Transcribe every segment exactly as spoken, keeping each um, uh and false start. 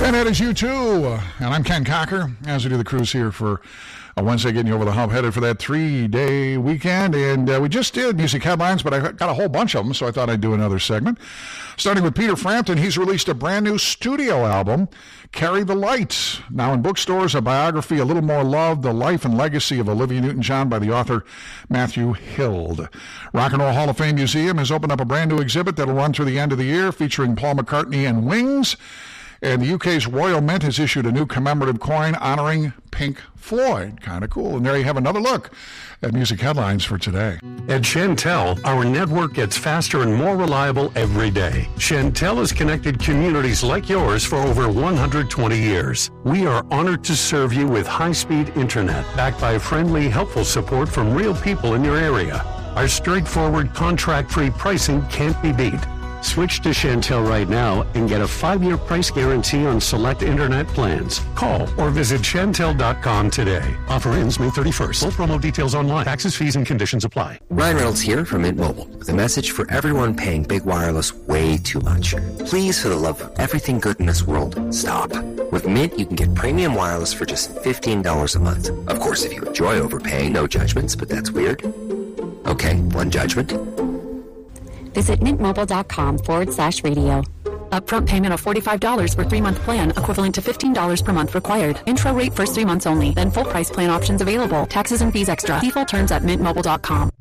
Pinhead is you too, and I'm Ken Cocker, as we do the cruise here for a Wednesday, getting you over the hump, headed for that three-day weekend, and uh, we just did music headlines, but I got a whole bunch of them, so I thought I'd do another segment. Starting with Peter Frampton, he's released a brand new studio album, Carry the Light. Now in bookstores, a biography, A Little More Love, The Life and Legacy of Olivia Newton-John by the author Matthew Hild. Rock and Roll Hall of Fame Museum has opened up a brand new exhibit that'll run through the end of the year, featuring Paul McCartney and Wings. And the U K's Royal Mint has issued a new commemorative coin honoring Pink Floyd. Kind of cool. And there you have another look at music headlines for today. At Chantel, our network gets faster and more reliable every day. Chantel has connected communities like yours for over one hundred twenty years. We are honored to serve you with high-speed internet, backed by friendly, helpful support from real people in your area. Our straightforward, contract-free pricing can't be beat. Switch to Chantel right now and get a five-year price guarantee on select internet plans. Call or visit Chantel dot com today. Offer ends May thirty-first. Full promo details online. Taxes, fees, and conditions apply. Ryan Reynolds here from Mint Mobile with a message for everyone paying big wireless way too much. Please, for the love of everything good in this world, stop. With Mint, you can get premium wireless for just fifteen dollars a month. Of course, if you enjoy overpaying, no judgments, but that's weird. Okay, one judgment. Visit mintmobile.com forward slash radio. Upfront payment of forty-five dollars for three-month plan, equivalent to fifteen dollars per month required. Intro rate first three months only. Then full price plan options available. Taxes and fees extra. Default terms at mint mobile dot com.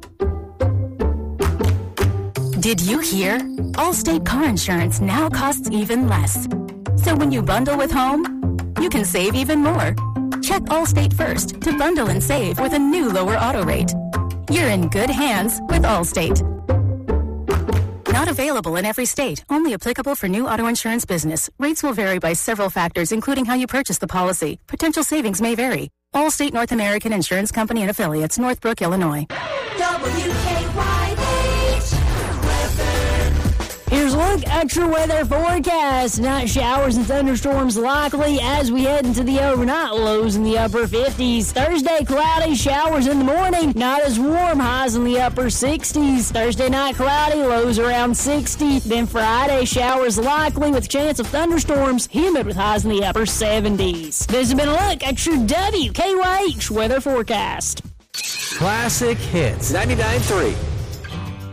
Did you hear? Allstate car insurance now costs even less. So when you bundle with home, you can save even more. Check Allstate first to bundle and save with a new lower auto rate. You're in good hands with Allstate. Not available in every state. Only applicable for new auto insurance business. Rates will vary by several factors, including how you purchase the policy. Potential savings may vary. Allstate North American Insurance Company and Affiliates, Northbrook, Illinois. W K Y H Here's a look at your weather forecast. Night showers and thunderstorms likely as we head into the overnight, lows in the upper fifties. Thursday, cloudy, showers in the morning, not as warm, highs in the upper sixties. Thursday night, cloudy, lows around sixty. Then Friday, showers likely with chance of thunderstorms, humid with highs in the upper seventies. This has been a look at your W K Y H weather forecast. Classic Hits ninety-nine point three.